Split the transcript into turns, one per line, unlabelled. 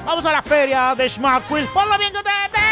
Vamos a la feria de Schmackville. Por lo bien que te